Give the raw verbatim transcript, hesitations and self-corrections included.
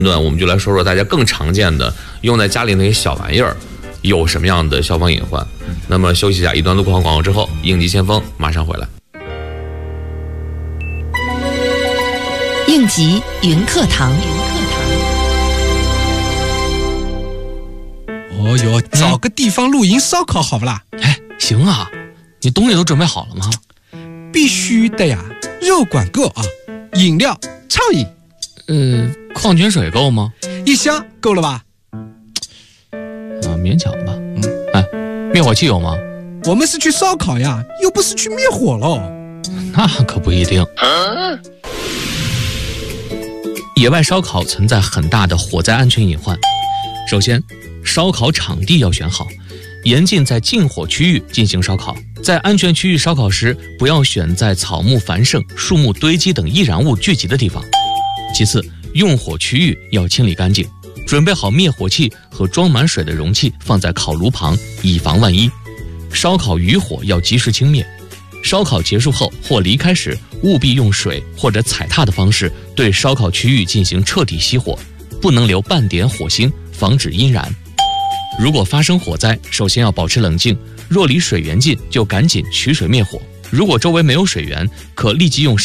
段我们就来说说大家更常见的用在家里那些小玩意儿有什么样的消防隐患。那么休息一下，一段路况广告之后，应急先锋马上回来。 应急云课堂。 哦哟，找个地方露营烧烤好不啦？ 哎，行啊，你东西都准备好了吗？ 必须的呀，肉管够啊，饮料畅饮。 呃，矿泉水够吗？ 一箱够了吧？ 啊，勉强吧。嗯，哎，灭火器有吗？ 我们是去烧烤呀，又不是去灭火喽。 那可不一定。啊、野外烧烤存在很大的火灾安全隐患。首先，烧烤场地要选好，严禁在禁火区域进行烧烤。在安全区域烧烤时，不要选在草木繁盛、树木堆积等易燃物聚集的地方。其次，用火区域要清理干净，准备好灭火器和装满水的容器放在烤炉旁，以防万一。烧烤余火要及时清灭。烧烤结束后或离开时，务必用水或者踩踏的方式对烧烤区域进行彻底熄火，不能留半点火星，防止阴燃。如果发生火灾，首先要保持冷静，若离水源近就赶紧取水灭火。如果周围没有水源，可立即用